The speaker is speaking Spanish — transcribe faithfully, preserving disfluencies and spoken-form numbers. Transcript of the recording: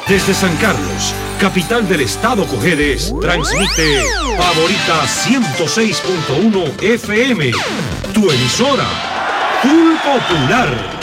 Desde San Carlos, capital del estado Cojedes, transmite Favorita ciento seis punto uno F M, tu emisora, Full Popular.